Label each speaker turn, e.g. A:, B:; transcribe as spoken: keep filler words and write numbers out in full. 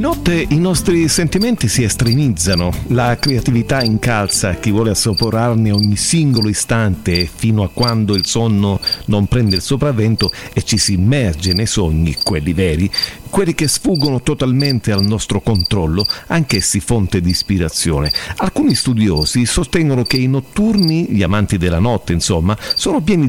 A: notte i nostri sentimenti si estremizzano, la creatività incalza chi vuole assaporarne ogni singolo istante fino a quando il sonno non prende il sopravvento e ci si immerge nei sogni, quelli veri, quelli che sfuggono totalmente al nostro controllo, anch'essi fonte di ispirazione. Alcuni studiosi sostengono che i notturni, gli amanti della notte insomma, sono pieni